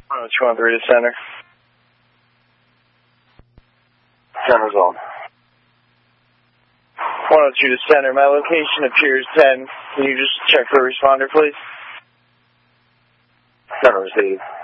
213 to center. Center's on. 102 to center. My location appears 10. Can you just check for a responder, please? Center received.